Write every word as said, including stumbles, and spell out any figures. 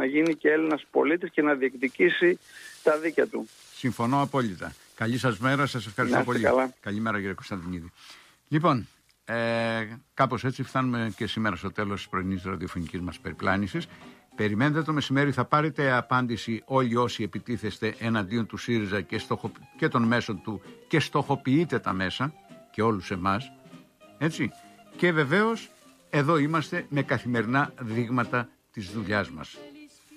να γίνει και Έλληνας πολίτης και να διεκδικήσει τα δίκαια του. Συμφωνώ απόλυτα. Καλή σας μέρα, σας ευχαριστώ Να πολύ. καλά. Καλημέρα κύριε Κωνσταντινίδη. Λοιπόν, ε, κάπως έτσι φτάνουμε και σήμερα στο τέλος της πρωινής ραδιοφωνικής μας περιπλάνησης. Περιμένετε το μεσημέρι, θα πάρετε απάντηση όλοι όσοι επιτίθεστε εναντίον του ΣΥΡΙΖΑ και, στοχο, και των μέσων του και στοχοποιείτε τα μέσα και όλους εμάς. Έτσι. Και βεβαίως εδώ είμαστε με καθημερινά δείγματα της δουλειάς μας.